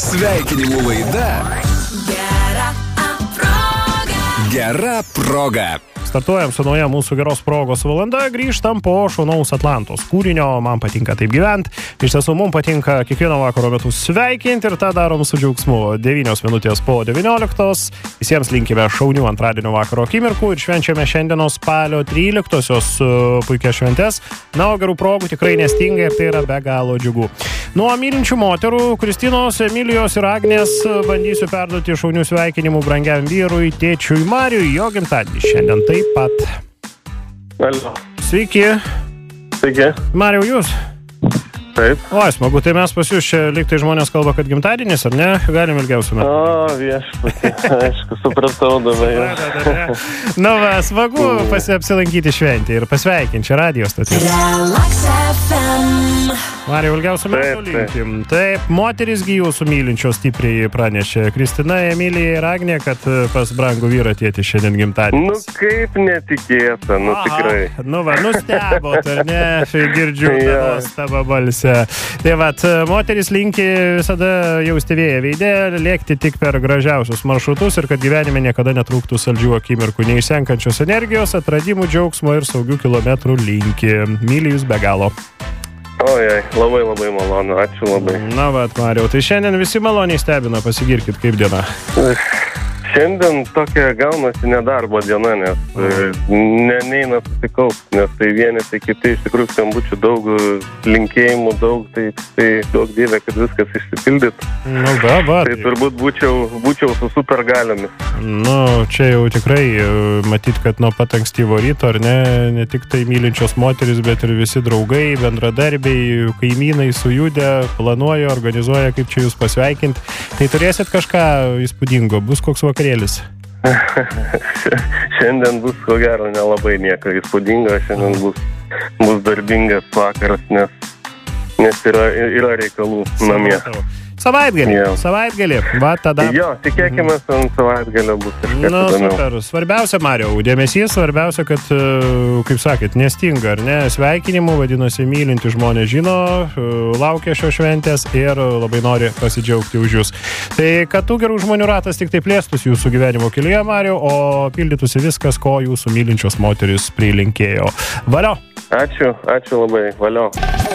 Sveikinimų laida Gera proga. Startuojam su nauja mūsų geros progos valanda, grįžtam po šaunaus Atlantos kūrinio, man patinka taip gyvent. Iš tiesų, mums patinka kiekvieno vakaro metu sveikinti ir tą darom su džiaugsmu. 9 minutės po 19. Visiems linkime šaunių antradienio vakaro akimirkų ir švenčiame šiandienos spalio 13-osios puikias šventes. Na, o gerų progų tikrai nestinga ir tai yra be galo džiugu. Nuo mylinčių moterų, Kristinos, Emilijos ir Agnės, bandysiu perduoti šaunių sveikinimų brangiam vyrui, tėčiui Mariui, jo gimtadienis šiandien taip pat. Alio. Sveiki. Sveiki. Mariau, jūs? Taip. O, smagu, tai mes pas jūs čia lyg tai žmonės kalba, kad gimtadienis, ar ne? Galim ilgiausiu metu. O, viešpatį, aišku, supratau dabar. Na, va, smagu apsilankyti šventį ir pasveikinti čia radijos statys. Mariau, ilgiausiu metu linkim. Taip, moterisgi jūsų mylinčios stipriai pranešė. Kristina, Emilija ir Agnė, kad pas brangų vyrą tėtį šiandien gimtadienis. Nu, kaip netikėta, tikrai. Nu, va, nustebot, ar ne? Girdžiu tavo balsę. Tai vat, moteris linki visada jausti vėją veide, lėkti tik per gražiausius maršrutus ir kad gyvenime niekada netrūktų saldžių akimirkų, neišsenkančios energijos, atradimų, džiaugsmo ir saugių kilometrų linki. Myli jūs be galo. Ojai, labai malonu, ačiū labai. Na, vat, Mariau, tai šiandien visi maloniai stebina, pasigirkit, kaip diena. Šiandien tokia gaunasi nedarbo diena, nes neina susikaupti, nes tai vieni, tai kiti, iš tikrųjų skambučių daug, linkėjimų daug, tai daug dievė, kad viskas išsipildytų. Nu, va. Tai turbūt būčiau su supergaliomis. Nu, čia jau tikrai matyt, kad nuo pat ankstyvo ryto, ar ne tik tai mylinčios moteris, bet ir visi draugai, bendradarbiai, kaimynai sujudę, planuoja, organizuoja, kaip čia jūs pasveikinti. Tai turėsit kažką įspūdingo, bus koks vakarėlis? Šiandien bus, ko gero, nelabai nieko įspūdingo, šiandien bus darbingas vakaras, nes yra reikalų namie. Savaitgalį. Va, tada. Jo, tikėkime, ant savaitgalio bus kažkas įdomiau. Super. Svarbiausia, Mariau, dėmesys, svarbiausia, kad, kaip sakėt, nestinga, ar ne? Sveikinimų, vadinasi, mylinti žmonės žino, laukia šios šventės ir labai nori pasidžiaugti už jūs. Tai, kad tų gerų žmonių ratas tik tai plėstųsi jūsų gyvenimo kelyje, Mariau, o pildytųsi viskas, ko jūsų mylinčios moteris prilinkėjo. Valio! Ačiū labai, valio.